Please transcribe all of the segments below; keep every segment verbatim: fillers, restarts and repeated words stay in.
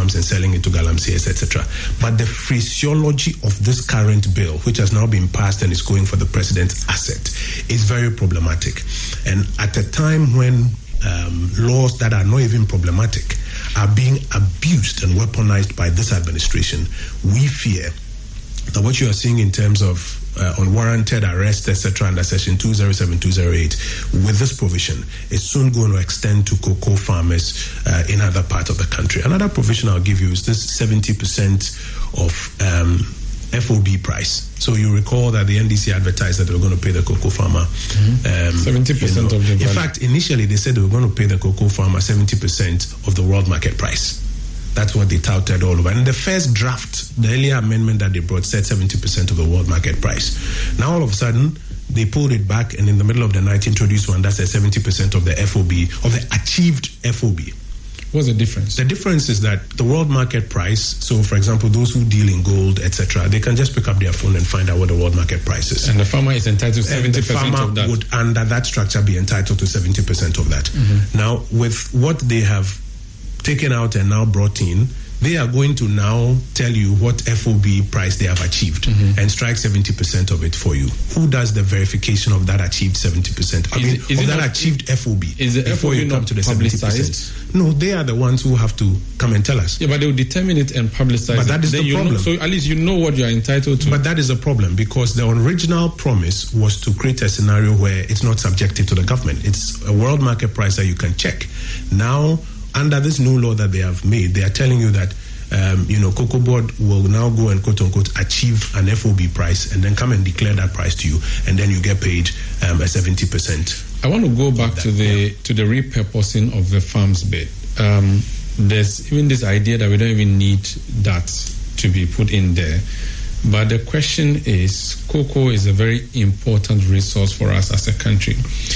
farms and selling it to galamseys, et cetera. But the phraseology of this current bill, which has now been passed and is going for the president's asset, is very problematic. And at a time when um, laws that are not even problematic are being abused and weaponized by this administration, we fear that what you are seeing in terms of uh, unwarranted arrest, et cetera, under Section two oh seven, two oh eight, with this provision, is soon going to extend to cocoa farmers uh, in other parts of the country. Another provision I'll give you is this seventy percent of um, F O B price. So you recall that the N D C advertised that they were going to pay the cocoa farmer mm-hmm. um, seventy percent you know, of the value. In fact, initially they said they were going to pay the cocoa farmer seventy percent of the world market price. That's what they touted all over. And the first draft, the earlier amendment that they brought, said seventy percent of the world market price. Now all of a sudden, they pulled it back, and in the middle of the night introduced one that said seventy percent of the F O B, of the achieved F O B. What's the difference? The difference is that the world market price, so for example, those who deal in gold, et cetera, they can just pick up their phone and find out what the world market price is. And the farmer is entitled to seventy percent of that. Would, under that structure, be entitled to seventy percent of that. Mm-hmm. Now, with what they have taken out and now brought in, they are going to now tell you what F O B price they have achieved mm-hmm. and strike seventy percent of it for you. Who does the verification of that achieved seventy percent? I is mean, it, is of it that not, achieved F O B. Is the F O B not publicized? No, they are the ones who have to come and tell us. Yeah, but they will determine it and publicize but it. That is then the problem. Know, so at least you know what you are entitled to. But that is the problem, because the original promise was to create a scenario where it's not subjected to the government. It's a world market price that you can check. Now, under this new law that they have made, they are telling you that Um, you know, Cocoa Board will now go and quote unquote achieve an F O B price and then come and declare that price to you, and then you get paid um, a seventy percent. I want to go back to the to the repurposing of the farms bid. Um, there's even this idea that we don't even need that to be put in there. But the question is, cocoa is a very important resource for us as a country.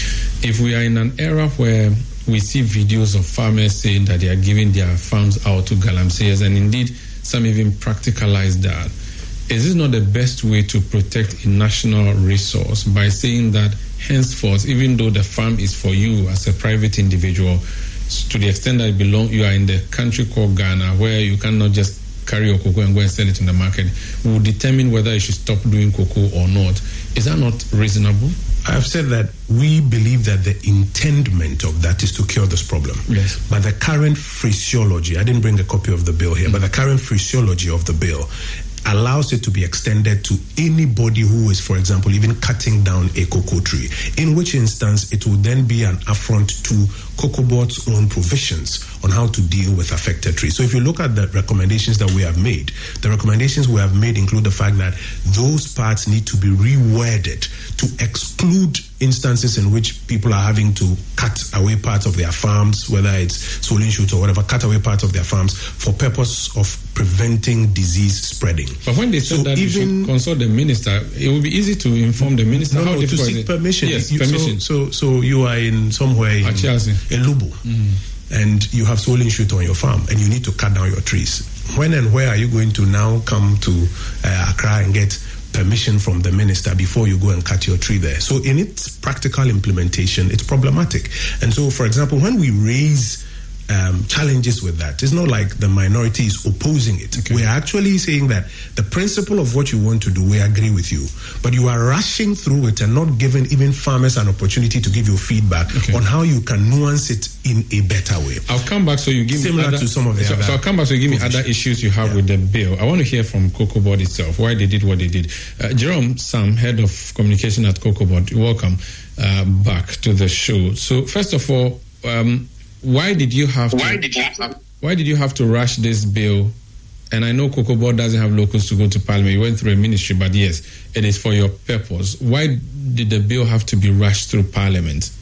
If we are in an era where we see videos of farmers saying that they are giving their farms out to galamseys, and indeed some even practicalize that, is this not the best way to protect a national resource by saying that henceforth, even though the farm is for you as a private individual, to the extent that it belong, you are in the country called Ghana, where you cannot just carry your cocoa and go and sell it in the market, we will determine whether you should stop doing cocoa or not. Is that not reasonable? I've said that we believe that the intendment of that is to cure this problem. Yes. But the current phraseology, I didn't bring a copy of the bill here, mm-hmm. but the current phraseology of the bill allows it to be extended to anybody who is, for example, even cutting down a cocoa tree, in which instance it will then be an affront to Cocoa Board's own provisions on how to deal with affected trees. So if you look at the recommendations that we have made, the recommendations we have made include the fact that those parts need to be reworded to exclude instances in which people are having to cut away parts of their farms, whether it's soil shoot or whatever, cut away parts of their farms for purpose of preventing disease spreading. But when they said so that you should consult the minister, it would be easy to inform the minister. No, how no, to seek permission. Yes, you, permission. So, so, so you are in somewhere in, in Lubu, mm-hmm. and you have soil shoot on your farm, and you need to cut down your trees. When and where are you going to now come to uh, Accra and get permission from the minister before you go and cut your tree there? So in its practical implementation, it's problematic. And so, for example, when we raise um, challenges with that, it's not like the minority is opposing it. Okay. We are actually saying that the principle of what you want to do, we agree with you, but you are rushing through it and not giving even farmers an opportunity to give you feedback okay. on how you can nuance it in a better way. I'll come back so you give Similar me other, to some of the so, other so I'll come back so you give me position. other issues you have yeah. with the bill. I want to hear from Cocoa Board itself, why they did what they did. Uh, Jerome Sam, Head of Communication at Cocoa Board, welcome uh, back to the show. So first of all, um, why did you have why to, did you have why did you have to rush this bill? And I know Cocoa Board doesn't have locals to go to Parliament. You went through a ministry, but yes, it is for your purpose. Why did the bill have to be rushed through Parliament?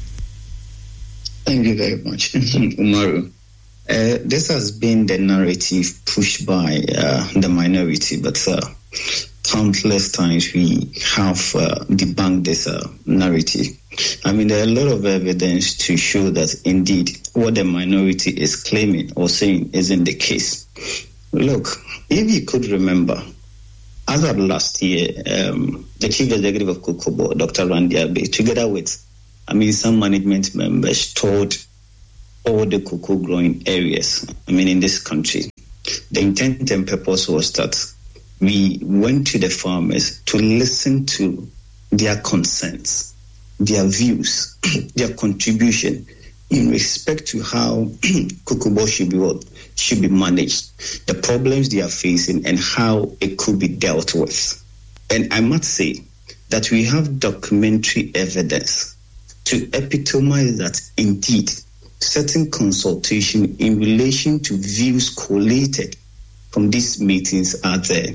Thank you very much, Umaru. Uh, this has been the narrative pushed by uh, the minority, but uh, countless times we have uh, debunked this uh, narrative. I mean, there are a lot of evidence to show that indeed what the minority is claiming or saying isn't the case. Look, if you could remember, as of last year, um, the chief executive of Cocoa Board, Doctor Randy Abbey, together with, I mean, some management members, toured all the cocoa growing areas, I mean, in this country. The intent and purpose was that we went to the farmers to listen to their concerns, their views, their contribution in respect to how cocoa board should be what, should be managed, the problems they are facing, and how it could be dealt with. And I must say that we have documentary evidence to epitomize that indeed certain consultation in relation to views collated from these meetings are there.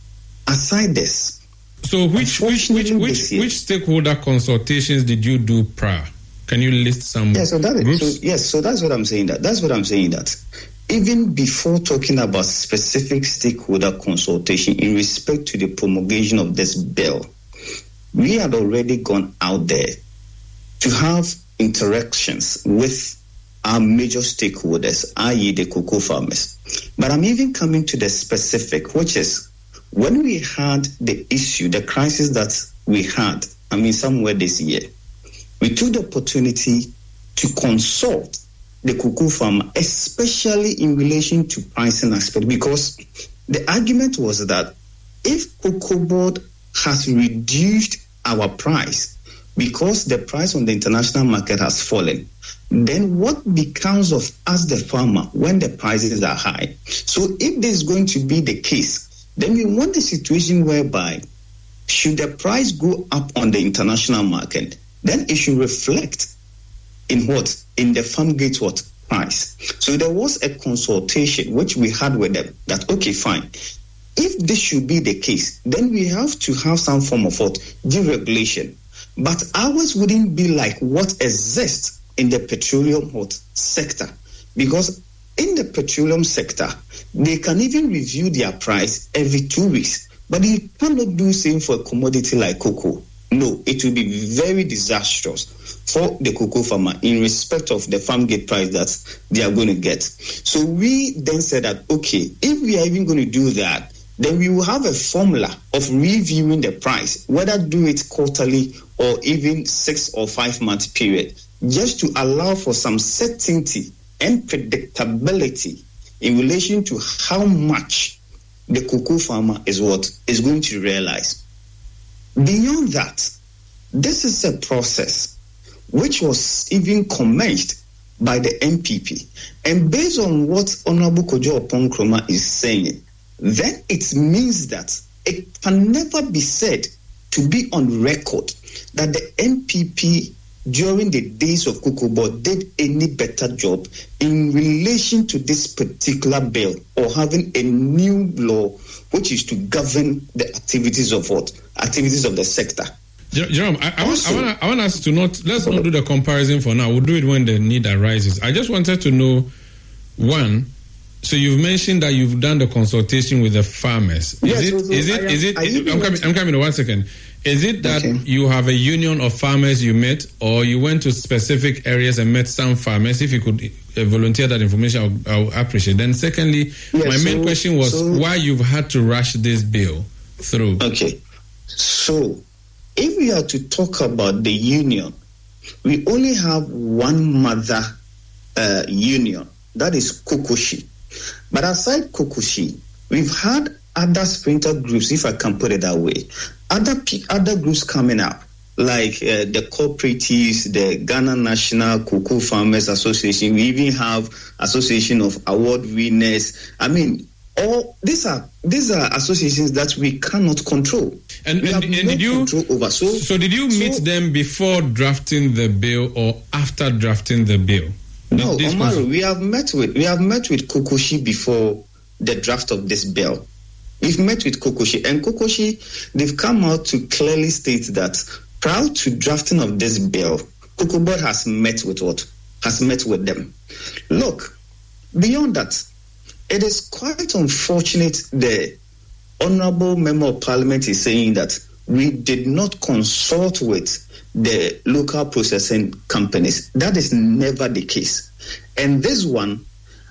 Aside this, so which which which which, year, which stakeholder consultations did you do prior? Can you list some yeah, so that groups? Is, so, yes, so that's what I'm saying. That that's what I'm saying. That even before talking about specific stakeholder consultation in respect to the promulgation of this bill, we had already gone out there to have interactions with our major stakeholders, that is the cocoa farmers. But I'm even coming to the specific, which is when we had the issue, the crisis that we had, I mean, somewhere this year, we took the opportunity to consult the cocoa farmer, especially in relation to pricing aspect, because the argument was that if cocoa board has reduced our price because the price on the international market has fallen, then what becomes of us, the farmer, when the prices are high? So if this is going to be the case, then we want a situation whereby should the price go up on the international market, then it should reflect in what? In the farm gate what? Price. So there was a consultation which we had with them that, okay, fine. If this should be the case, then we have to have some form of what? Deregulation. But ours wouldn't be like what exists in the petroleum what? Sector. Because in the petroleum sector, they can even review their price every two weeks. But you cannot do the same for a commodity like cocoa. No, it will be very disastrous for the cocoa farmer in respect of the farm gate price that they are going to get. So we then said that, okay, if we are even going to do that, then we will have a formula of reviewing the price, whether do it quarterly or even six or five month period, just to allow for some certainty and predictability in relation to how much the cocoa farmer is what is going to realize. Beyond that, this is a process which was even commenced by the N P P. And based on what Honorable Kojo Oppong-Nkrumah is saying, then it means that it can never be said to be on record that the N P P during the days of Cocoa Board did any better job in relation to this particular bill or having a new law which is to govern the activities of what? Activities of the sector. Jerome, I, I, also, want, I, want, I want us to not, let's not do the comparison for now. We'll do it when the need arises. I just wanted to know, one, so you've mentioned that you've done the consultation with the farmers. Is yes, it, so, so is it, am, is it, I'm coming, I'm coming to one second. Is it that okay. you have a union of farmers you met, or you went to specific areas and met some farmers? If you could uh, volunteer that information, I would appreciate. Then secondly, yes, my main so, question was so, why you've had to rush this bill through. Okay. So, if we are to talk about the union, we only have one mother uh, union, that is Kokoshi. But aside Kokoshi, we've had other splinter groups, if I can put it that way, other other groups coming up, like uh, the cooperatives, the Ghana National Cocoa Farmers Association. We even have Association of Award Winners. I mean, all these are these are associations that we cannot control. And, we and, have and no did you control over. So, so did you meet so, them before drafting the bill or after drafting the bill? No, Omaru, we have met with we have met with Kokoshi before the draft of this bill. We've met with Kokoshi, and Kokoshi, they've come out to clearly state that prior to drafting of this bill, Cocoa Board has met with what? Has met with them. Look, beyond that, it is quite unfortunate the Honorable Member of Parliament is saying that we did not consult with the local processing companies. That is never the case. And this one,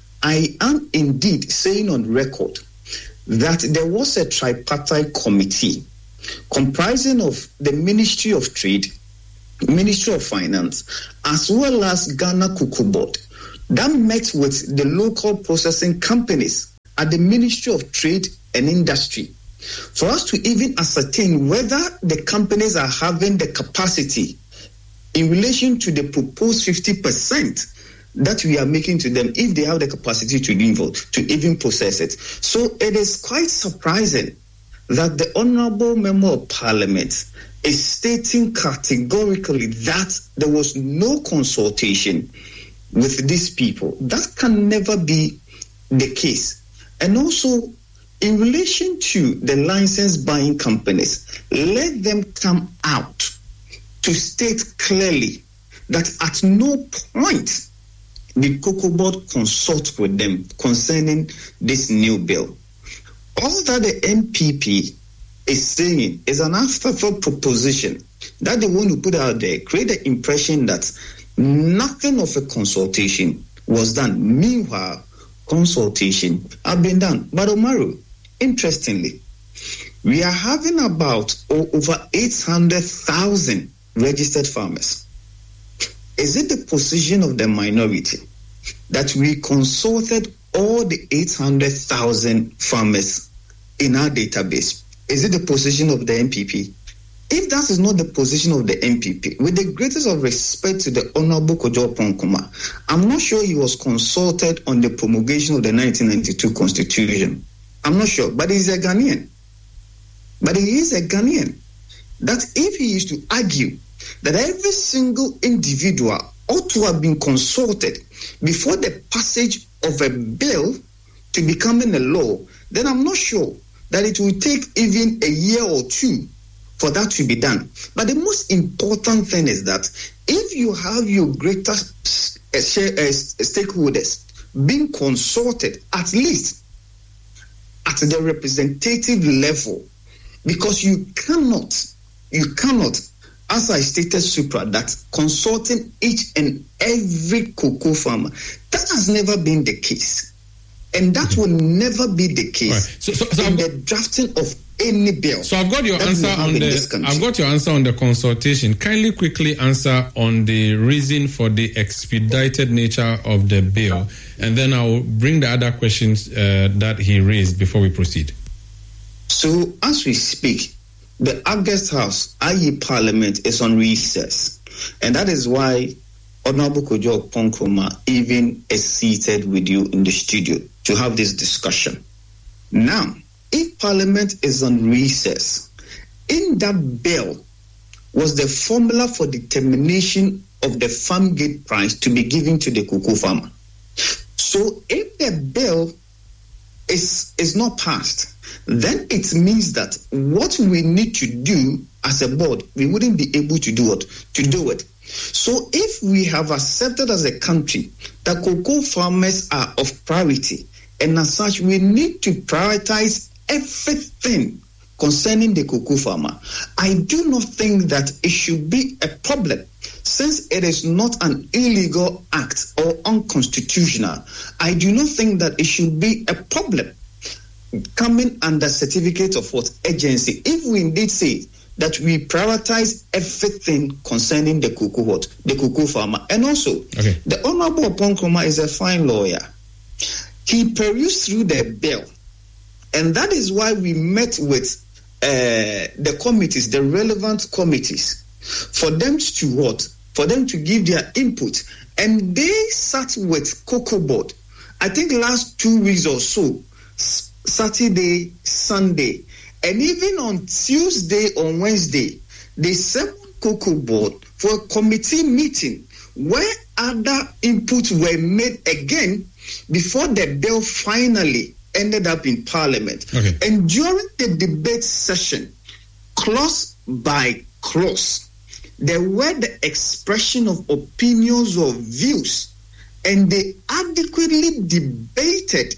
I am indeed saying on record that there was a tripartite committee comprising of the Ministry of Trade, Ministry of Finance, as well as Ghana Cocoa Board that met with the local processing companies at the Ministry of Trade and Industry for us to even ascertain whether the companies are having the capacity in relation to the proposed fifty percent that we are making to them, if they have the capacity to even, to even process it. So it is quite surprising that the Honorable Member of Parliament is stating categorically that there was no consultation with these people. That can never be the case. And also, in relation to the license buying companies, let them come out to state clearly that at no point did Cocoa Board consult with them concerning this new bill. All that the N P P is saying is an afterthought proposition that they want to put out there, create the impression that nothing of a consultation was done. Meanwhile, consultation have been done. But Omaru, interestingly, we are having about oh, over eight hundred thousand registered farmers. Is it the position of the minority that we consulted all the eight hundred thousand farmers in our database? Is it the position of the N P P? If that is not the position of the N P P, with the greatest of respect to the Honorable Kojo Oppong-Nkrumah, I'm not sure he was consulted on the promulgation of the nineteen ninety-two Constitution. I'm not sure, but he's a Ghanaian. But he is a Ghanaian. That if he is to argue that every single individual ought to have been consulted before the passage of a bill to becoming a law, then I'm not sure that it will take even a year or two for that to be done. But the most important thing is that if you have your greatest uh, share, uh, stakeholders being consulted, at least at the representative level, because you cannot, you cannot, as I stated supra, that consulting each and every cocoa farmer, that has never been the case. And that will never be the case right. so, so, so in got, the drafting of any bill. So I've got your answer on the I've got your answer on the consultation. Kindly quickly answer on the reason for the expedited nature of the bill, and then I'll bring the other questions uh, that he raised before we proceed. So as we speak, the August House, that is Parliament, is on recess, and that is why Honorable Kojo Oppong-Nkrumah even is seated with you in the studio to have this discussion. Now, if Parliament is on recess, in that bill was the formula for determination of the farm gate price to be given to the cocoa farmer. So if the bill is, is not passed, then it means that what we need to do as a board, we wouldn't be able to do it, to do it. So if we have accepted as a country that cocoa farmers are of priority, and as such, we need to prioritize everything concerning the cocoa farmer, I do not think that it should be a problem. Since it is not an illegal act or unconstitutional, I do not think that it should be a problem coming under certificate of what agency. If we indeed say that we prioritize everything concerning the cocoa what, the cocoa farmer. And also, okay. The Honorable Oppong-Nkrumah is a fine lawyer. He perused through the bill, and that is why we met with uh, the committees, the relevant committees, for them to what? For them to give their input. And they sat with Cocoa Board, I think last two weeks or so, Saturday, Sunday, and even on Tuesday or Wednesday, they sat with Cocoa Board for a committee meeting where other inputs were made again before the bill finally ended up in Parliament. Okay. And during the debate session, clause by clause, there were the expression of opinions or views, and they adequately debated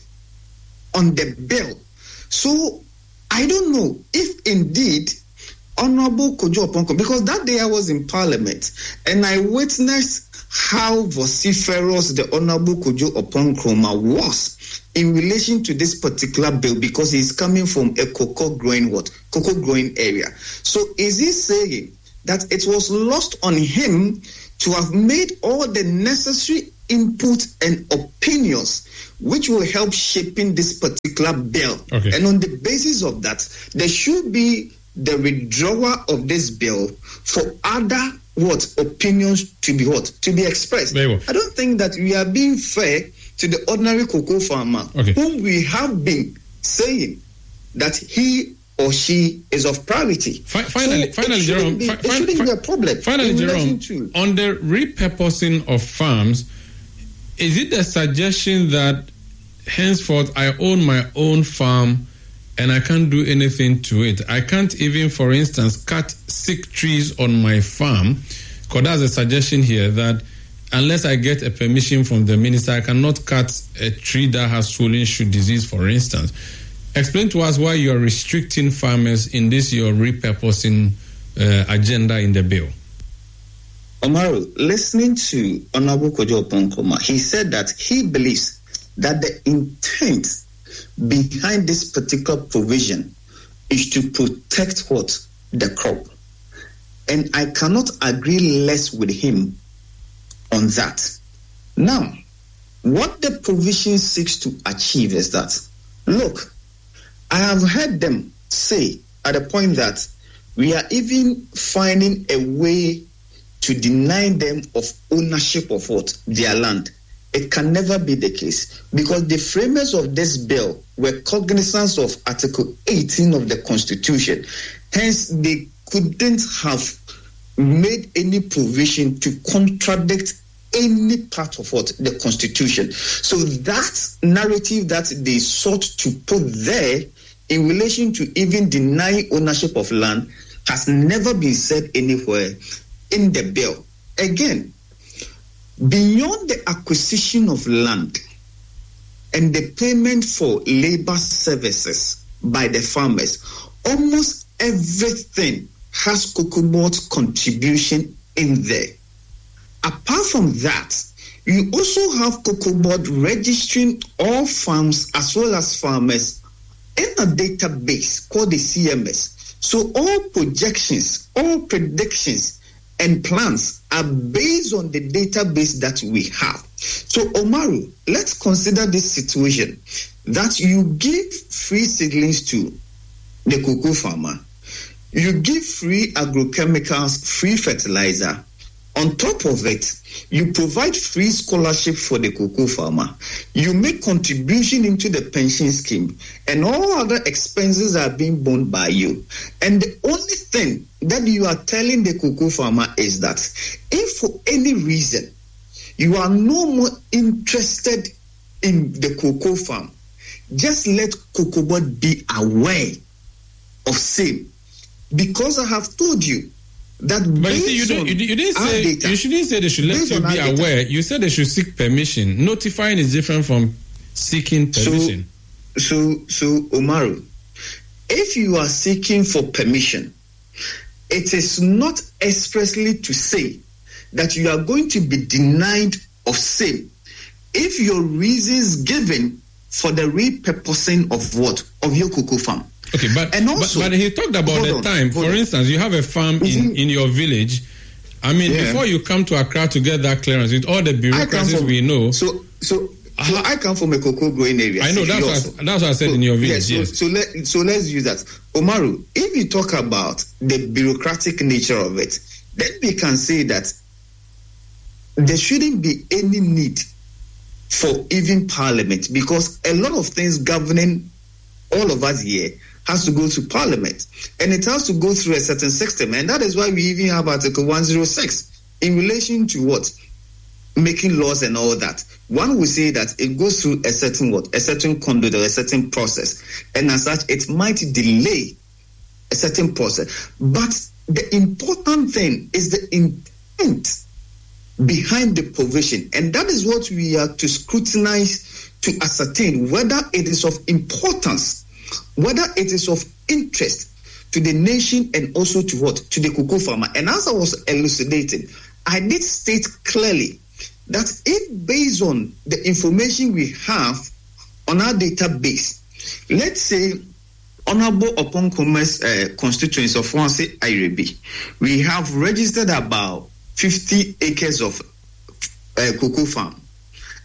on the bill. So I don't know if indeed Honorable Kojo Oppong-Nkrumah, because that day I was in Parliament and I witnessed how vociferous the Honorable Kojo Oppong-Nkrumah was in relation to this particular bill, because he's coming from a cocoa growing what? Cocoa growing area. So is he saying that it was lost on him to have made all the necessary input and opinions which will help shaping this particular bill. Okay. And on the basis of that, there should be the withdrawal of this bill for other what opinions to be what to be expressed. Very well. I don't think that we are being fair to the ordinary cocoa farmer, okay. whom we have been saying that he or she is of priority. Fi- finally, so finally, Jerome, be, fi- it shouldn't fi- be a problem. Finally, Jerome, to. on the repurposing of farms, is it a suggestion that henceforth I own my own farm and I can't do anything to it? I can't even, for instance, cut sick trees on my farm, because that's a suggestion here that unless I get a permission from the minister, I cannot cut a tree that has swollen shoot disease, for instance. Explain to us why you are restricting farmers in this your repurposing uh, agenda in the bill. Omaru, listening to Honorable Kojo Oppong-Nkrumah, he said that he believes that the intent behind this particular provision is to protect what? The crop. And I cannot agree less with him on that. Now, what the provision seeks to achieve is that, look, I have heard them say at the point that we are even finding a way to deny them of ownership of what? Their land. It can never be the case because the framers of this bill were cognizant of Article eighteen of the Constitution. Hence, they couldn't have made any provision to contradict any part of what? The Constitution. So that narrative that they sought to put there in relation to even denying ownership of land has never been said anywhere in the bill. Again, beyond the acquisition of land and the payment for labor services by the farmers, almost everything has Cocoa Board's contribution in there. Apart from that, you also have Cocoa Board registering all farms as well as farmers in a database called the C M S. So all projections, all predictions, and plans are based on the database that we have. So, Omaru, let's consider this situation that you give free seedlings to the cocoa farmer, you give free agrochemicals, free fertilizer. On top of it, you provide free scholarship for the cocoa farmer. You make contribution into the pension scheme, and all other expenses are being borne by you. And the only thing that you are telling the cocoa farmer is that if for any reason you are no more interested in the cocoa farm, just let Cocoa Board be aware of same. Because I have told you that but you see, you didn't, you, you didn't say data, you shouldn't say they should let you be aware. Data. You said they should seek permission. Notifying is different from seeking permission. So, so, so Omaru, if you are seeking for permission, it is not expressly to say that you are going to be denied of same if your reasons given for the repurposing of what? Of your cocoa farm. Okay, but, and also, but, but he talked about the on, time. For on. instance, you have a farm in, in your village. I mean, yeah. before you come to Accra to get that clearance, with all the bureaucracies from, we know. So, so, so uh, I come from a cocoa growing area. I know, that's what, I, that's what I said so, in your village, yes. So, yes. so, let, so let's use that. Omaru, if you talk about the bureaucratic nature of it, then we can say that there shouldn't be any need for even Parliament, because a lot of things governing all of us here has to go to Parliament, and it has to go through a certain system, and that is why we even have Article one oh six in relation to what? Making laws and all that. One will say that it goes through a certain what? A certain conduit or a certain process, and as such, it might delay a certain process. But the important thing is the intent behind the provision, and that is what we are to scrutinize to ascertain whether it is of importance, whether it is of interest to the nation and also to what? To the cocoa farmer. And as I was elucidating, I did state clearly that if based on the information we have on our database, let's say Honorable Oppong-Nkrumah's uh, constituency of Swansea Irebi, we have registered about fifty acres of uh, cocoa farm.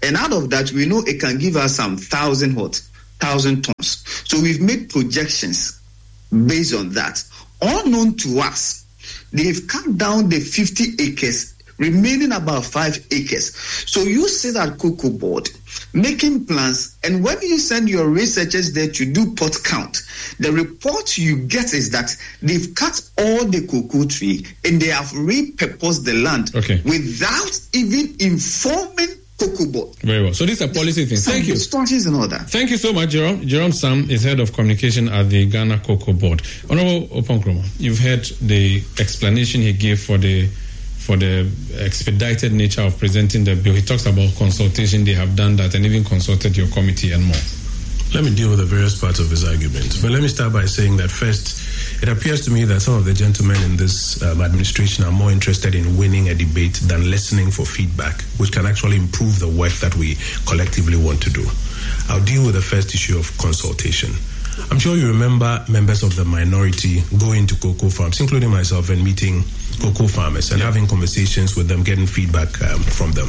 And out of that, we know it can give us some thousand what? Thousand tons. So we've made projections based on that. Unknown to us, they've cut down the fifty acres, remaining about five acres. So you sit at Cocoa Board making plans, and when you send your researchers there to do pot count, the report you get is that they've cut all the cocoa tree and they have repurposed the land okay. without even informing Cocoa Board. Very well. So this is a policy thing. Thank you. Distortions and all that. Thank you so much, Jerome. Jerome Sam is head of communication at the Ghana Cocoa Board. Honorable Oponkroma, you've heard the explanation he gave for the for the expedited nature of presenting the bill. He talks about consultation. They have done that and even consulted your committee and more. Let me deal with the various parts of his argument. But let me start by saying that first, it appears to me that some of the gentlemen in this um, administration are more interested in winning a debate than listening for feedback, which can actually improve the work that we collectively want to do. I'll deal with the first issue of consultation. I'm sure you remember members of the minority going to cocoa farms, including myself, and meeting cocoa farmers and having conversations with them, getting feedback um, from them.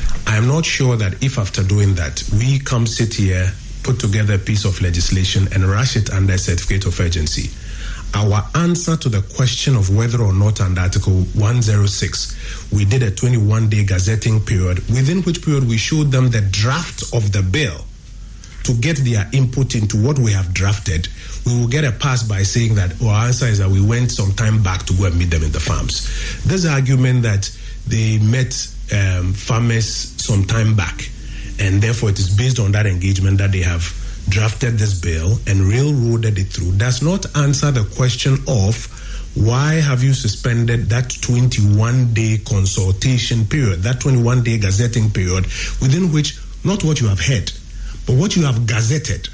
I am not sure that if after doing that, we come sit here, put together a piece of legislation and rush it under a certificate of urgency, our answer to the question of whether or not under Article one oh six, we did a twenty-one day gazetting period, within which period we showed them the draft of the bill to get their input into what we have drafted, we will get a pass by saying that oh, our answer is that we went some time back to go and meet them in the farms. This argument that they met um, farmers some time back, and therefore it is based on that engagement that they have drafted this bill and railroaded it through, does not answer the question of why have you suspended that twenty-one day consultation period, that twenty-one day gazetting period, within which not what you have heard, but what you have gazetted,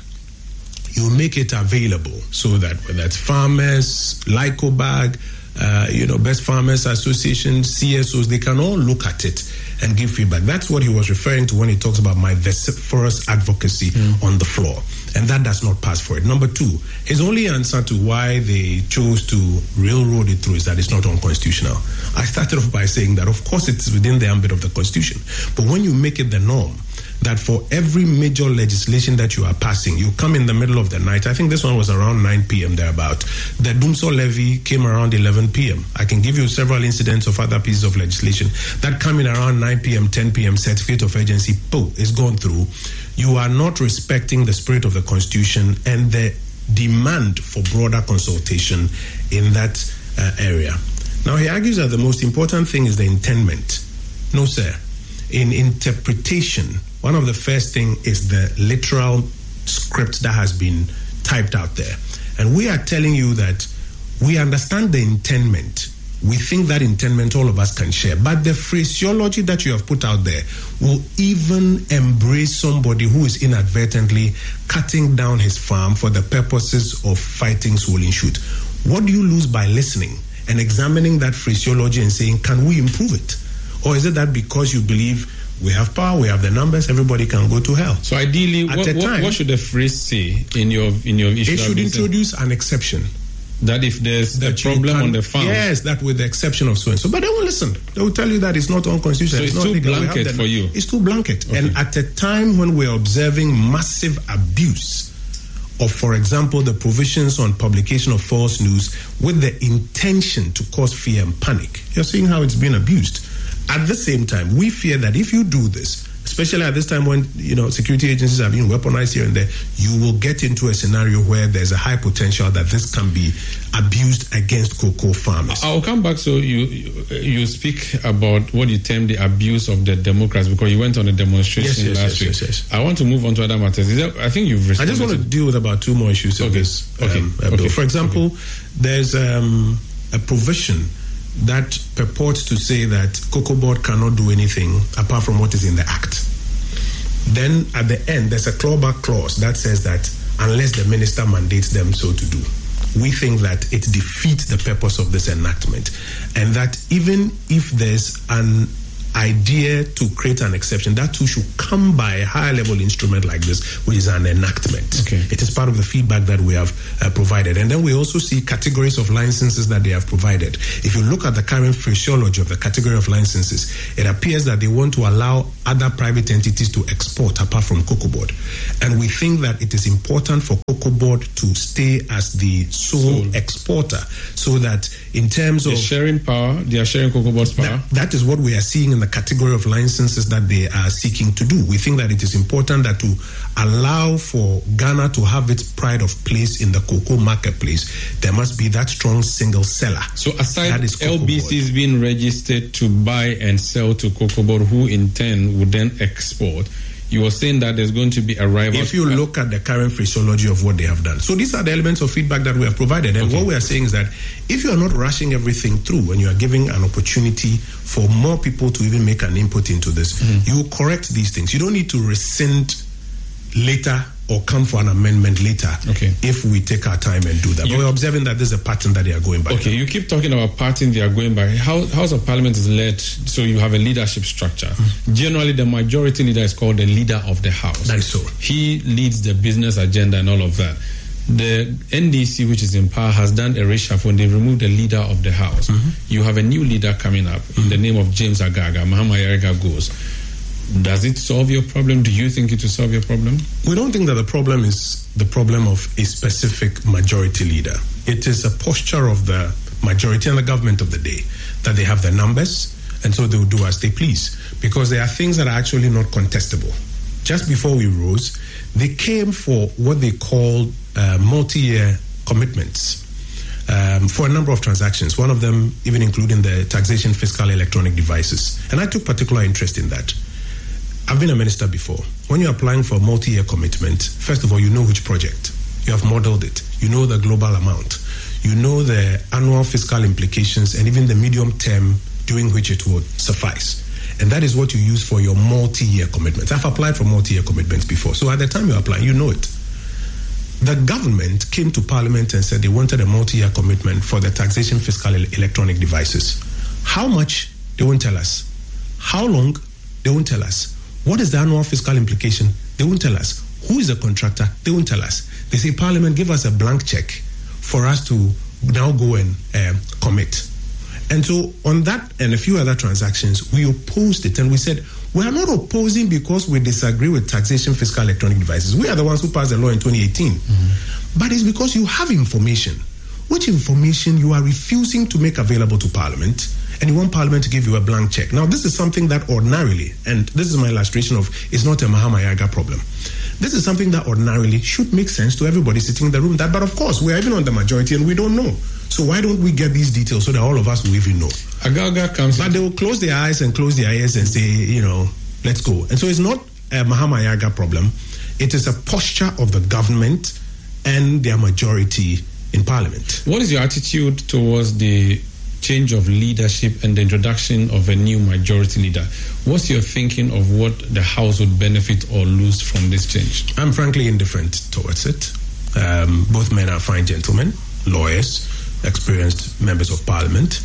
you make it available so that whether it's farmers, Lycobag, uh, you know, Best Farmers Association, C S Os, they can all look at it and give feedback. That's what he was referring to when he talks about my vociferous advocacy mm. on the floor. And that does not pass for it. Number two, his only answer to why they chose to railroad it through is that it's not unconstitutional. I started off by saying that, of course, it's within the ambit of the Constitution. But when you make it the norm, that for every major legislation that you are passing, you come in the middle of the night. I think this one was around nine p.m. thereabout. The Dumsor levy came around eleven p.m. I can give you several incidents of other pieces of legislation that come in around nine p.m., ten p.m., certificate of urgency, poof, it's gone through. You are not respecting the spirit of the Constitution and the demand for broader consultation in that uh, area. Now, he argues that the most important thing is the intendment. No, sir. In interpretation, one of the first thing is the literal script that has been typed out there. And we are telling you that we understand the intendment. We think that intendment all of us can share. But the phraseology that you have put out there will even embrace somebody who is inadvertently cutting down his farm for the purposes of fighting swollen shoot. What do you lose by listening and examining that phraseology and saying, can we improve it? Or is it that because you believe we have power, we have the numbers, everybody can go to hell? So ideally, what, time, what should the phrase say in your in your issue? It should introduce an exception. That if there's that a problem can, on the farm. Yes, that with the exception of so and so. But they will listen. They will tell you that it's not unconstitutional. So it's, it's too not blanket for you. It's too blanket. Okay. And at a time when we're observing massive abuse of, for example, the provisions on publication of false news with the intention to cause fear and panic, you're seeing how it's been abused. At the same time, we fear that if you do this, especially at this time when, you know, security agencies are being weaponized here and there, you will get into a scenario where there's a high potential that this can be abused against cocoa farmers. I'll come back. So you you speak about what you term the abuse of the Democrats because you went on a demonstration yes, yes, last yes, week. Yes, yes. I want to move on to other matters. Is there, I think you've I just want to deal with about two more issues of okay. this. Okay. Um, okay. For example, okay. there's um, a provision that purports to say that Cocoa Board cannot do anything apart from what is in the Act. Then at the end, there's a clawback clause that says that unless the minister mandates them so to do. We think that it defeats the purpose of this enactment, and that even if there's an idea to create an exception, that too should come by a higher level instrument like this, which is an enactment. Okay. It is part of the feedback that we have uh, provided. And then we also see categories of licenses that they have provided. If you look at the current phraseology of the category of licenses, it appears that they want to allow other private entities to export apart from Cocoa Board. And we think that it is important for Cocoa Board to stay as the sole, sole. exporter, so that in terms They're of sharing power, they are sharing Cocoa Board's power. That, that is what we are seeing in the category of licenses that they are seeking to do. We think that it is important that to allow for Ghana to have its pride of place in the cocoa marketplace, there must be that strong single seller. So aside L B Cs being registered to buy and sell to Cocoa Board, who in turn would then export, you were saying that there's going to be a rival. If you look at the current phraseology of what they have done. So these are the elements of feedback that we have provided. And okay. what we are saying is that if you are not rushing everything through and you are giving an opportunity for more people to even make an input into this, mm-hmm. you will correct these things. You don't need to rescind later or come for an amendment later okay. if we take our time and do that. You, but we're observing that there's a pattern that they are going by. Okay, now. You keep talking about pattern they are going by. How, House of Parliament is led, so you have a leadership structure. Mm-hmm. Generally, the majority leader is called the leader of the House. That is so. He leads the business agenda and all of that. The N D C, which is in power, has done a reshuffle and they removed the leader of the House. Mm-hmm. You have a new leader coming up mm-hmm. in the name of James Agaga. Mahama Ayariga goes. Does it solve your problem? Do you think it will solve your problem? We don't think that the problem is the problem of a specific majority leader. It is a posture of the majority and the government of the day that they have the numbers and so they will do as they please, because there are things that are actually not contestable. Just before we rose, they came for what they called uh, multi-year commitments um, for a number of transactions, one of them even including the taxation fiscal electronic devices. And I took particular interest in that. I've been a minister before. When you're applying for a multi-year commitment, first of all, you know which project. You have modeled it. You know the global amount. You know the annual fiscal implications and even the medium term during which it would suffice. And that is what you use for your multi-year commitments. I've applied for multi-year commitments before. So at the time you apply, you know it. The government came to Parliament and said they wanted a multi-year commitment for the taxation fiscal electronic devices. How much? They won't tell us. How long? They won't tell us. What is the annual fiscal implication? They won't tell us. Who is the contractor? They won't tell us. They say, Parliament, give us a blank check for us to now go and uh, commit. And so on that and a few other transactions, we opposed it and we said, we are not opposing because we disagree with taxation fiscal electronic devices. We are the ones who passed the law in twenty eighteen. Mm-hmm. But it's because you have information, which information you are refusing to make available to Parliament, and you want Parliament to give you a blank check. Now, this is something that ordinarily, and this is my illustration of, it's not a Mahama Ayariga problem. This is something that ordinarily should make sense to everybody sitting in the room. That, but of course, we are even on the majority and we don't know. So why don't we get these details so that all of us will even know? Agaga comes. But they will close their eyes and close their ears and say, you know, let's go. And so it's not a Mahama Ayariga problem. It is a posture of the government and their majority in Parliament. What is your attitude towards the change of leadership and the introduction of a new majority leader? What's your thinking of what the House would benefit or lose from this change? I'm frankly indifferent towards it. Um, both men are fine gentlemen, lawyers, experienced members of Parliament.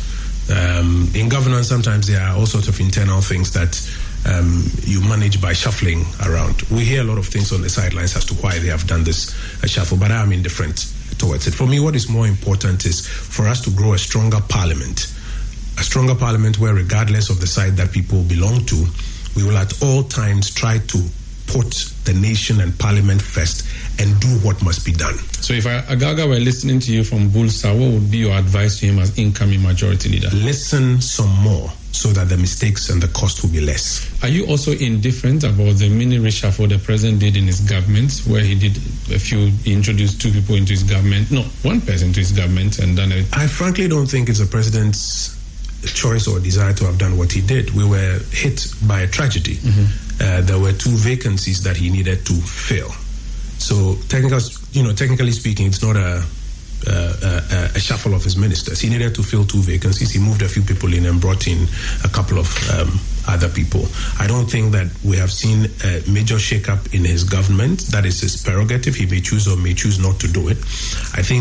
Um, in governance, sometimes there are all sorts of internal things that um, you manage by shuffling around. We hear a lot of things on the sidelines as to why they have done this uh, shuffle, but I am indifferent towards it. For me, what is more important is for us to grow a stronger Parliament, a stronger Parliament where, regardless of the side that people belong to, we will at all times try to put the nation and Parliament first and do what must be done. So if Agaga were listening to you from Bulsa, what would be your advice to him as incoming majority leader? Listen some more so that the mistakes and the cost will be less. Are you also indifferent about the mini reshuffle the president did in his government, where he did a few, he introduced two people into his government, no, one person into his government and done it? I frankly don't think it's the president's choice or desire to have done what he did. We were hit by a tragedy. Mm-hmm. Uh, there were two vacancies that he needed to fill. So, technical, you know, technically speaking, it's not a, a, a, a shuffle of his ministers. He needed to fill two vacancies. He moved a few people in and brought in a couple of um, other people. I don't think that we have seen a major shakeup in his government. That is his prerogative. He may choose or may choose not to do it. I think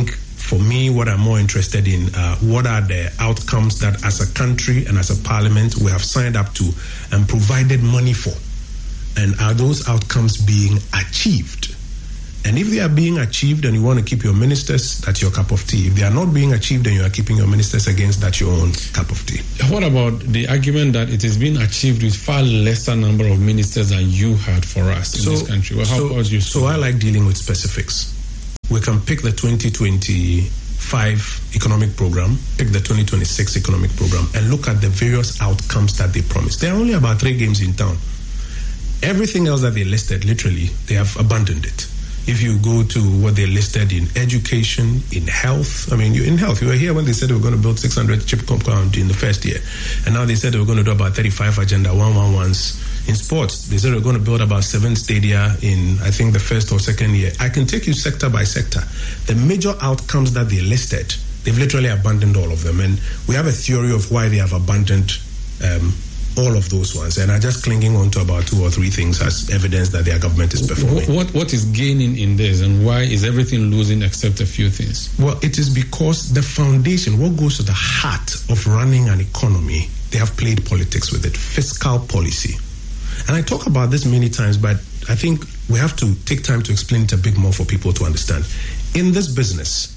For me, what I'm more interested in, uh, what are the outcomes that as a country and as a parliament we have signed up to and provided money for? And are those outcomes being achieved? And if they are being achieved and you want to keep your ministers, that's your cup of tea. If they are not being achieved and you are keeping your ministers against, that's your own cup of tea. What about the argument that it has been achieved with far lesser number of ministers than you had for us in so, this country? Well, how so, was you? So I like dealing with specifics. We can pick the twenty twenty-five economic program, pick the twenty twenty-six economic program, and look at the various outcomes that they promised. There are only about three games in town. Everything else that they listed, literally, they have abandoned it. If you go to what they listed in education, in health, I mean, you in health, you were here when they said they were going to build six hundred chip compound in the first year. And now they said they were going to do about thirty-five agenda one eleven's. In sports, they said they were going to build about seven stadia in, I think, the first or second year. I can take you sector by sector. The major outcomes that they listed, they've literally abandoned all of them. And we have a theory of why they have abandoned um, all of those ones, and are just clinging on to about two or three things as evidence that their government is performing. What What is gaining in this, and why is everything losing except a few things? Well, it is because the foundation, what goes to the heart of running an economy, they have played politics with it, fiscal policy. And I talk about this many times, but I think we have to take time to explain it a bit more for people to understand. In this business,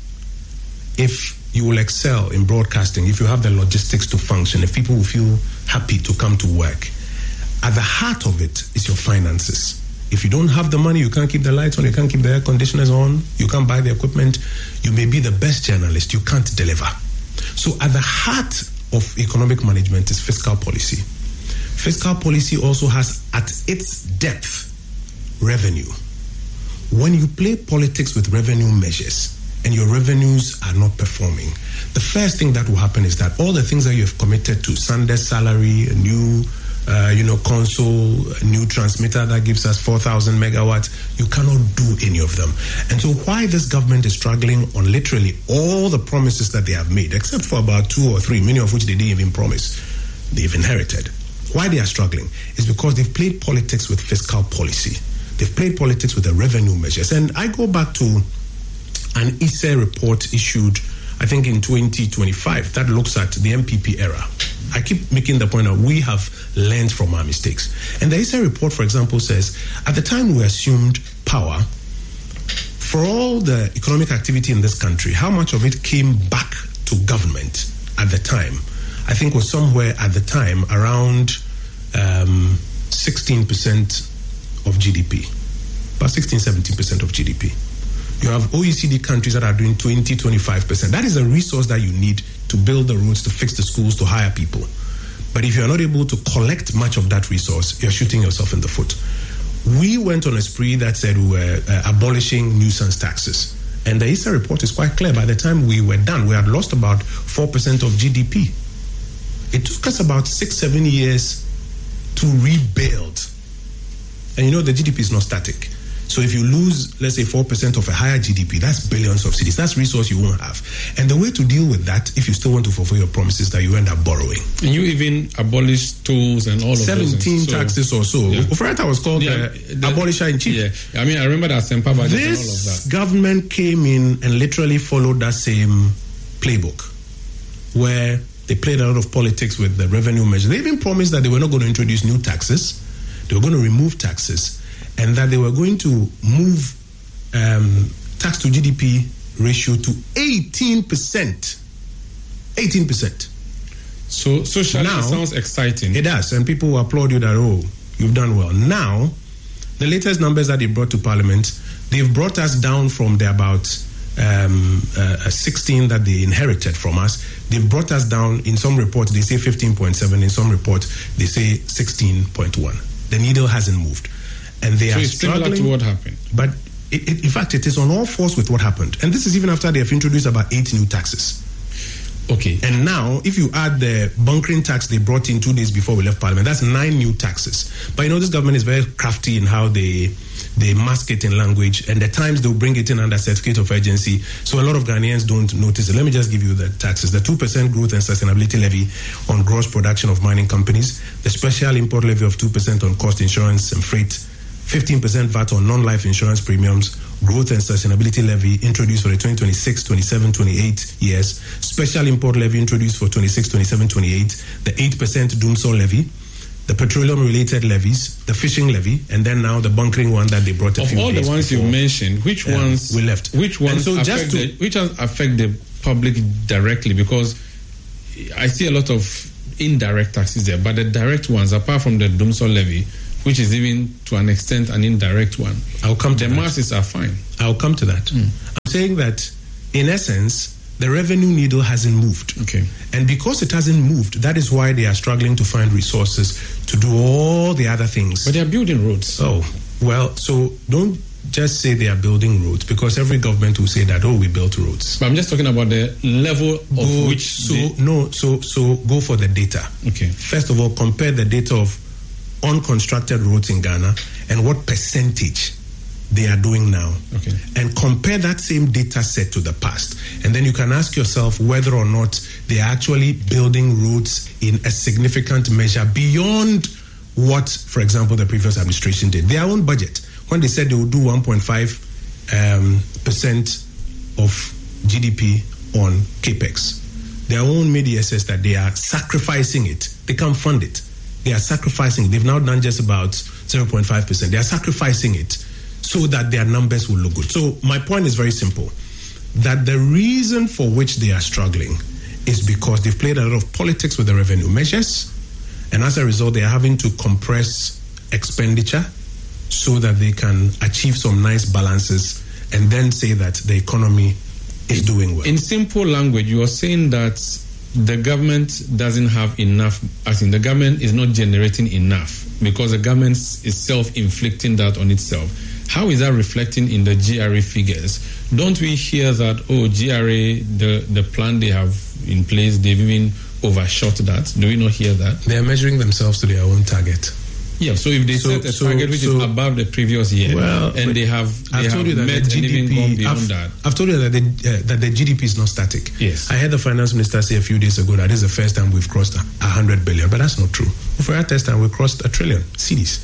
if you will excel in broadcasting, if you have the logistics to function, if people will feel happy to come to work, at the heart of it is your finances. If you don't have the money, you can't keep the lights on, you can't keep the air conditioners on, you can't buy the equipment, you may be the best journalist, you can't deliver. So at the heart of economic management is fiscal policy. Fiscal policy also has at its depth revenue. When you play politics with revenue measures and your revenues are not performing, the first thing that will happen is that all the things that you have committed to, Sunday's salary, a new uh, you know, console, a new transmitter that gives us four thousand megawatts, you cannot do any of them. And so why this government is struggling on literally all the promises that they have made, except for about two or three, many of which they didn't even promise, they've inherited. Why they are struggling is because they've played politics with fiscal policy. They've played politics with the revenue measures. And I go back to an I S E report issued, I think, in twenty twenty-five that looks at the M P P era. I keep making the point that we have learned from our mistakes. And the I S E report, for example, says, at the time we assumed power, for all the economic activity in this country, how much of it came back to government at the time? I think was somewhere at the time around um, sixteen percent of G D P, about sixteen, seventeen percent of G D P. You have O E C D countries that are doing twenty, twenty-five percent. That is a resource that you need to build the roads, to fix the schools, to hire people. But if you're not able to collect much of that resource, you're shooting yourself in the foot. We went on a spree that said we were uh, abolishing nuisance taxes. And the I S E report is quite clear. By the time we were done, we had lost about four percent of G D P. It took us about six, seven years to rebuild. And you know, the G D P is not static. So if you lose, let's say, four percent of a higher G D P, that's billions of cedis. That's resource you won't have. And the way to deal with that, if you still want to fulfill your promises, that you end up borrowing. And you even abolished tolls and all of those. seventeen taxes or so. Yeah. Offerta was called yeah, the, the abolisher-in-chief. Yeah, I mean, I remember that Sempa budget and all of that. This government came in and literally followed that same playbook, where they played a lot of politics with the revenue measures. They even promised that they were not going to introduce new taxes. They were going to remove taxes, and that they were going to move um, tax to G D P ratio to eighteen percent. eighteen percent. So, socially, now, it sounds exciting. It does, and people will applaud you that, oh, you've done well. Now, the latest numbers that they brought to Parliament, they've brought us down from the about um, uh, sixteen that they inherited from us. They've brought us down. In some reports, they say fifteen point seven. In some reports, they say sixteen point one. The needle hasn't moved. And they so are it's struggling. Similar to what happened. But it, it, in fact, it is on all fours with what happened. And this is even after they have introduced about eight new taxes. Okay. And now, if you add the bunkering tax they brought in two days before we left Parliament, that's nine new taxes. But you know, this government is very crafty in how they they mask it in language, and at times they'll bring it in under certificate of urgency. So a lot of Ghanaians don't notice it. Let me just give you the taxes. The two percent growth and sustainability levy on gross production of mining companies, the special import levy of two percent on cost insurance and freight, fifteen percent V A T on non-life insurance premiums, growth and sustainability levy introduced for the twenty twenty-six, twenty-seven, twenty-eight years, special import levy introduced for twenty-six, twenty-seven, twenty-eight, the eight percent Doomsor levy, the petroleum-related levies, the fishing levy, and then now the bunkering one that they brought a of few all days the ones before. you mentioned, which Um, ones we left? Which ones so affect just to, the, which ones affect the public directly? Because I see a lot of indirect taxes there, but the direct ones, apart from the Doomsor levy, which is even to an extent an indirect one, I'll come to the that. masses are fine. I'll come to that. Mm. I'm saying that, in essence, the revenue needle hasn't moved. Okay. And because it hasn't moved, that is why they are struggling to find resources to do all the other things. But they are building roads. Oh, well, so don't just say they are building roads, because every government will say that, oh, we built roads. But I'm just talking about the level of Go, which... so, they, no, so, so go for the data. Okay. First of all, compare the data of unconstructed roads in Ghana and what percentage they are doing now. Okay. And compare that same data set to the past. And then you can ask yourself whether or not they are actually building roads in a significant measure beyond what, for example, the previous administration did. Their own budget, when they said they would do one point five um, percent of G D P on capex, their own media says that they are sacrificing it. They can't fund it. They are sacrificing it. They've now done just about zero point five percent. They are sacrificing it so that their numbers will look good. So my point is very simple, that the reason for which they are struggling is because they've played a lot of politics with the revenue measures, and as a result, they are having to compress expenditure so that they can achieve some nice balances and then say that the economy is doing well. In simple language, you are saying that the government doesn't have enough, as in the government is not generating enough because the government is self-inflicting that on itself. How is that reflecting in the G R A figures? Don't we hear that, oh, G R A, the, the plan they have in place, they've even overshot that? Do we not hear that? They are measuring themselves to their own target. Yeah, so if they So- set a so- target which so- is above the previous year, Well, and they have, they I've have told you that met the G and D even P, gone beyond I've, that. I've told you that the, uh, that the G D P is not static. Yes. I heard the finance minister say a few days ago that this is the first time we've crossed a a hundred billion, but that's not true. For our test time, we crossed a trillion cedis.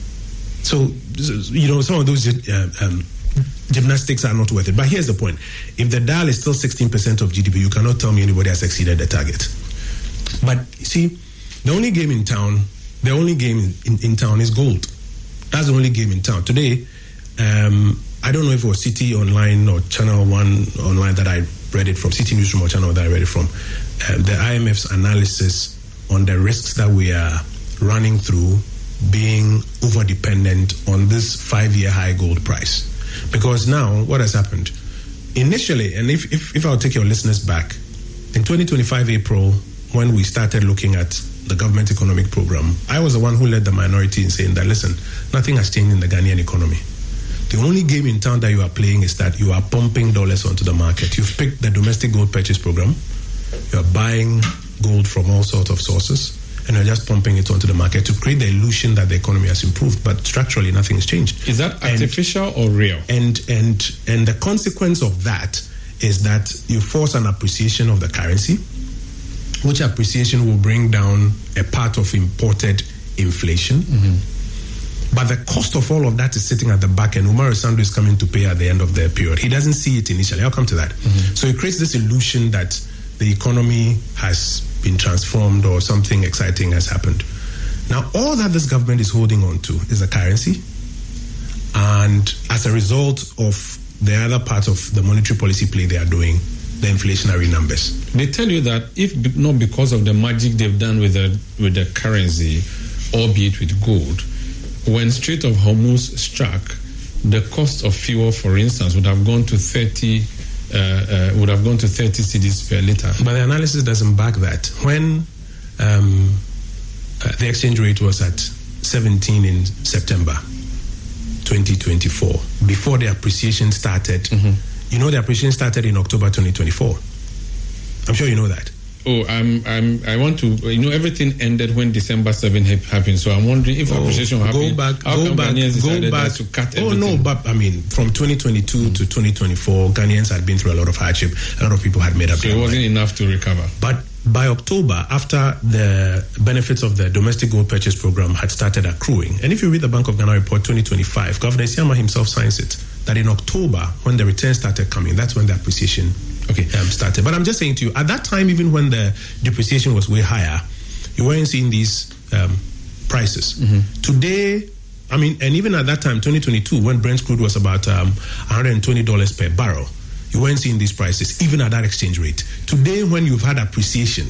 So, you know, some of those uh, um, gymnastics are not worth it. But here's the point. If the dial is still sixteen percent of G D P, you cannot tell me anybody has exceeded the target. But see, the only game in town, the only game in, in, in town is gold. That's the only game in town. Today, um, I don't know if it was City Online or Channel One Online that I read it from, City Newsroom or Channel that I read it from. Uh, the I M F's analysis on the risks that we are running through being over-dependent on this five-year high gold price. Because now, what has happened? Initially, and if, if, if I'll take your listeners back, in twenty twenty-five April, when we started looking at the government economic program, I was the one who led the minority in saying that, listen, nothing has changed in the Ghanaian economy. The only game in town that you are playing is that you are pumping dollars onto the market. You've picked the domestic gold purchase program. You are buying gold from all sorts of sources, and you're just pumping it onto the market to create the illusion that the economy has improved, but structurally nothing has changed. Is that artificial and, or real? And and and the consequence of that is that you force an appreciation of the currency, which appreciation will bring down a part of imported inflation. Mm-hmm. But the cost of all of that is sitting at the back end. Umaru Sando is coming to pay at the end of the period. He doesn't see it initially. I'll come to that. Mm-hmm. So it creates this illusion that the economy has been transformed or something exciting has happened. Now, all that this government is holding on to is the currency. And as a result of the other part of the monetary policy play they are doing, the inflationary numbers. They tell you that if not because of the magic they've done with the with the currency, albeit with gold, when Strait of Hormuz struck, the cost of fuel, for instance, would have gone to thirty uh, uh, would have gone to thirty cedis per liter. But the analysis doesn't back that. When um, uh, the exchange rate was at seventeen in September twenty twenty-four, before the appreciation started. Mm-hmm. You know the appreciation started in October twenty twenty-four. I'm sure you know that. Oh, I'm, I'm, I want to, you know, everything ended when December seventh happened. So I'm wondering if oh, appreciation happened. Go back, how go come back, Ghanaians go decided back. To cut oh, everything? no, but I mean, from twenty twenty-two mm. to twenty twenty-four, Ghanaians had been through a lot of hardship. A lot of people had made up so their it wasn't mind. enough to recover. But by October, after the benefits of the domestic gold purchase program had started accruing, and if you read the Bank of Ghana report twenty twenty-five, Governor Isiama himself signs it, that in October, when the returns started coming, that's when the appreciation okay. um, started. But I'm just saying to you, at that time, even when the depreciation was way higher, you weren't seeing these um, prices. Mm-hmm. Today, I mean, and even at that time, twenty twenty-two, when Brent crude was about um, one hundred twenty dollars per barrel, you weren't seeing these prices, even at that exchange rate. Today, when you've had appreciation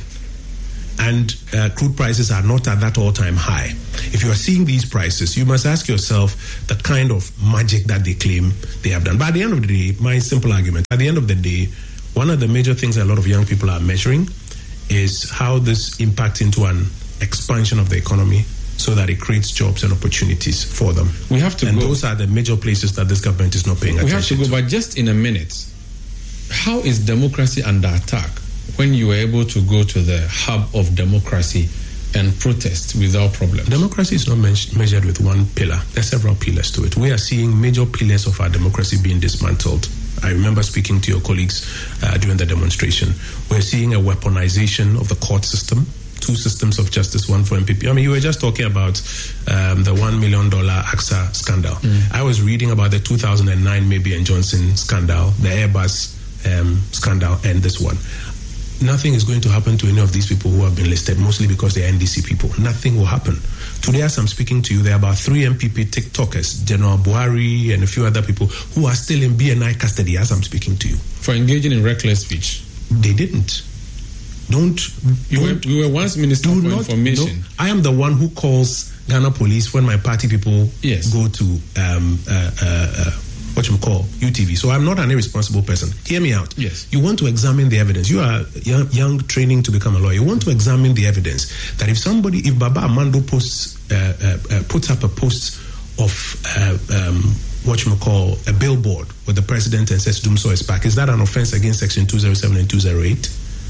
and uh, crude prices are not at that all-time high, if you are seeing these prices, you must ask yourself the kind of magic that they claim they have done. But at the end of the day, my simple argument, at the end of the day, one of the major things a lot of young people are measuring is how this impacts into an expansion of the economy, so that it creates jobs and opportunities for them. We have to and go. those are the major places that this government is not paying we attention to. We have to go, but just in a minute, how is democracy under attack when you were able to go to the hub of democracy and protest without problems? Democracy is not me- measured with one pillar. There are several pillars to it. We are seeing major pillars of our democracy being dismantled. I remember speaking to your colleagues uh, during the demonstration. We're seeing a weaponization of the court system. Two systems of justice, one for M P P. I mean, you were just talking about um, the one million dollars A X A scandal. Mm. I was reading about the two thousand nine Maybe and Johnson scandal, the Airbus um, scandal, and this one. Nothing is going to happen to any of these people who have been listed, mostly because they're N D C people. Nothing will happen. Today, as I'm speaking to you, there are about three M P P TikTokers, General Buhari and a few other people, who are still in B N I custody as I'm speaking to you. For engaging in reckless speech? They didn't. Don't you, don't, were, you were once Minister for not, Information. No, I am the one who calls Ghana Police when my party people yes. go to um, uh, uh, uh, what you call U T V. So I'm not an irresponsible person. Hear me out. Yes. You want to examine the evidence. You are young, young training to become a lawyer. You want to examine the evidence that if somebody, if Baba Amando posts, uh, uh, uh, puts up a post of uh, um, what you call a billboard with the president and says Dumso is back, is that an offense against Section two oh seven and two oh eight?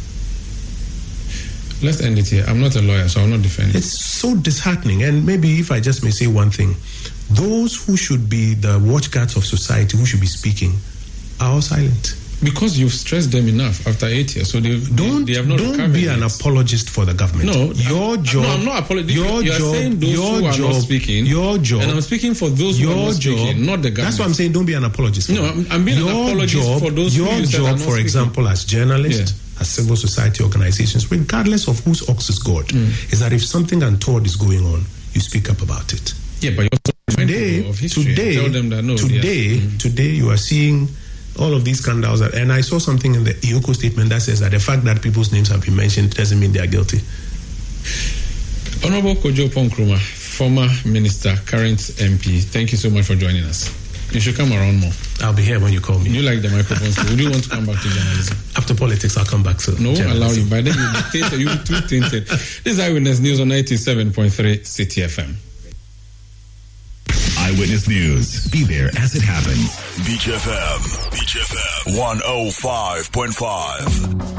Let's end it here. I'm not a lawyer, so I'll not defend it. It's so disheartening. And maybe if I just may say one thing, those who should be the watchguards of society, who should be speaking, are all silent. Because you've stressed them enough after eight years, so they don't they, they have not don't be an yet. apologist for the government. No, your I'm, job. No, I'm not apologizing. Your You're job. saying those your who are job, not speaking. Your job. And I'm speaking for those who your are not job, speaking, not the government. That's what I'm saying. Don't be an apologist. For no, I'm, I'm being your an apologist job, for those your who you job, said are not for speaking. example, as journalists. Yeah. As civil society organizations, regardless of whose ox is God, mm. is that if something untoward is going on, you speak up about it. Yeah, but you're today, of history. today, Tell them that no, today, mm-hmm. today, you are seeing all of these scandals. That, and I saw something in the I O C O statement that says that the fact that people's names have been mentioned doesn't mean they are guilty. Honorable Kojo Ponkrumah, former minister, current M P, thank you so much for joining us. You should come around more. I'll be here when you call me. You like the microphone, so would you want to come back to journalism? After politics, I'll come back to No, journalism. allow you. By then, you'll be tainted. You'll be too tainted. This is Eyewitness News on ninety-seven point three City F M. Eyewitness News. Be there as it happens. Beach F M. Beach F M. one oh five point five.